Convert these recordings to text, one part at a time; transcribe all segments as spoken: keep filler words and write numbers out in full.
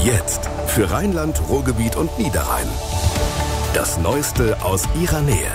Jetzt für Rheinland, Ruhrgebiet und Niederrhein. Das Neueste aus ihrer Nähe.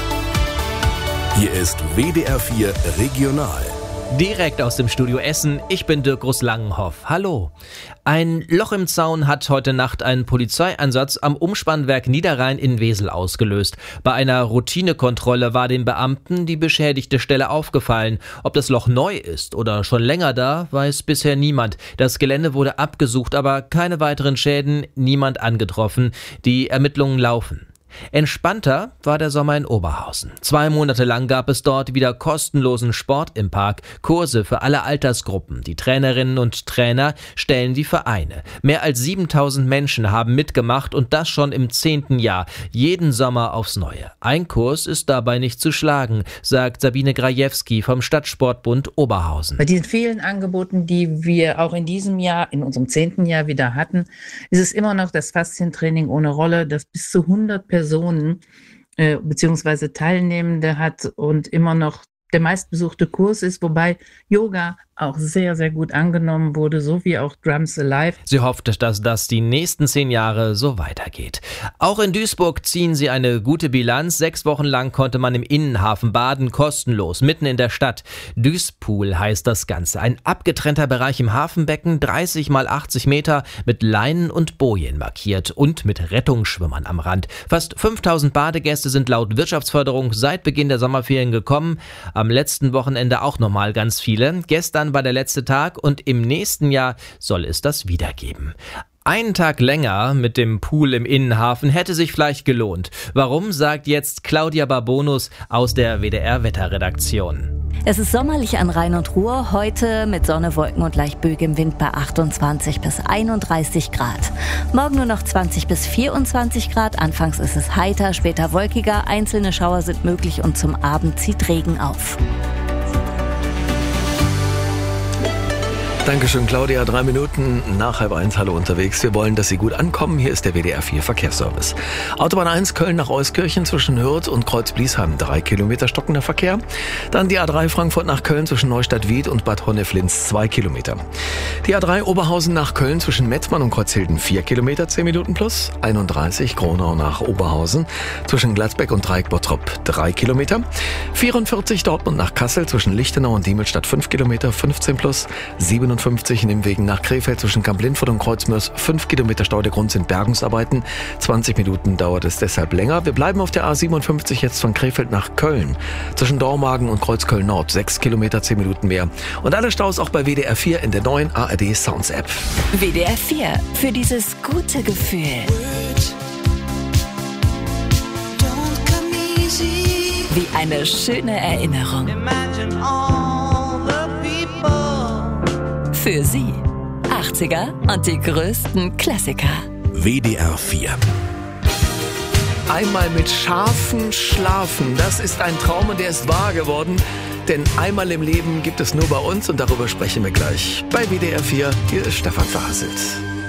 Hier ist W D R vier Regional. Direkt aus dem Studio Essen, ich bin Dirk Groß-Langenhoff. Hallo. Ein Loch im Zaun hat heute Nacht einen Polizeieinsatz am Umspannwerk Niederrhein in Wesel ausgelöst. Bei einer Routinekontrolle war den Beamten die beschädigte Stelle aufgefallen. Ob das Loch neu ist oder schon länger da, weiß bisher niemand. Das Gelände wurde abgesucht, aber keine weiteren Schäden, niemand angetroffen. Die Ermittlungen laufen. Entspannter war der Sommer in Oberhausen. Zwei Monate lang gab es dort wieder kostenlosen Sport im Park, Kurse für alle Altersgruppen. Die Trainerinnen und Trainer stellen die Vereine. Mehr als siebentausend Menschen haben mitgemacht und das schon im zehnten Jahr. Jeden Sommer aufs Neue. Ein Kurs ist dabei nicht zu schlagen, sagt Sabine Grajewski vom Stadtsportbund Oberhausen. Bei diesen vielen Angeboten, die wir auch in diesem Jahr, in unserem zehnten Jahr wieder hatten, ist es immer noch das Faszientraining ohne Rolle, das bis zu hundert Personen Personen äh, bzw. Teilnehmende hat und immer noch der meistbesuchte Kurs ist, wobei Yoga auch sehr, sehr gut angenommen wurde, so wie auch Drums Alive. Sie hofft, dass das die nächsten zehn Jahre so weitergeht. Auch in Duisburg ziehen sie eine gute Bilanz. Sechs Wochen lang konnte man im Innenhafen baden, kostenlos, mitten in der Stadt. Duispool heißt das Ganze. Ein abgetrennter Bereich im Hafenbecken, dreißig mal achtzig Meter, mit Leinen und Bojen markiert und mit Rettungsschwimmern am Rand. Fast fünftausend Badegäste sind laut Wirtschaftsförderung seit Beginn der Sommerferien gekommen. Am letzten Wochenende auch nochmal ganz viele. Gestern war der letzte Tag und im nächsten Jahr soll es das wieder geben. Einen Tag länger mit dem Pool im Innenhafen hätte sich vielleicht gelohnt. Warum, sagt jetzt Claudia Barbonus aus der W D R-Wetterredaktion. Es ist sommerlich an Rhein und Ruhr, heute mit Sonne, Wolken und leicht böigem Wind bei achtundzwanzig bis einunddreißig Grad. Morgen nur noch zwanzig bis vierundzwanzig Grad, anfangs ist es heiter, später wolkiger, einzelne Schauer sind möglich und zum Abend zieht Regen auf. Dankeschön, Claudia. Drei Minuten nach halb eins. Hallo unterwegs. Wir wollen, dass Sie gut ankommen. Hier ist der W D R vier Verkehrsservice. Autobahn eins Köln nach Euskirchen zwischen Hürth und Kreuz-Bliesheim. Drei Kilometer stockender Verkehr. Dann die A drei Frankfurt nach Köln zwischen Neustadt-Wied und Bad Honneflins. Zwei Kilometer. Die A drei Oberhausen nach Köln zwischen Mettmann und Kreuzhilden. Vier Kilometer, zehn Minuten plus. einunddreißig Gronau nach Oberhausen zwischen Gladbeck und Dreieck-Bottrop. Drei Kilometer. vierundvierzig Dortmund nach Kassel zwischen Lichtenau und Diemelstadt. Fünf Kilometer, fünfzehn plus. siebenundfünfzig Nimwegen nach Krefeld zwischen Kamp-Lindfort und Kreuzmörs. fünf Kilometer Stau, der Grund sind Bergungsarbeiten. zwanzig Minuten dauert es deshalb länger. Wir bleiben auf der A siebenundfünfzig jetzt von Krefeld nach Köln. Zwischen Dormagen und Kreuzköln Nord. sechs Kilometer, zehn Minuten mehr. Und alle Staus auch bei W D R vier in der neuen A R D Sounds App. W D R vier, für dieses gute Gefühl. Wie eine schöne Erinnerung. Für Sie. achtziger und die größten Klassiker. W D R vier. Einmal mit Schafen schlafen, das ist ein Traum und der ist wahr geworden. Denn einmal im Leben gibt es nur bei uns und darüber sprechen wir gleich. Bei W D R vier, hier ist Stefan Verhasselt.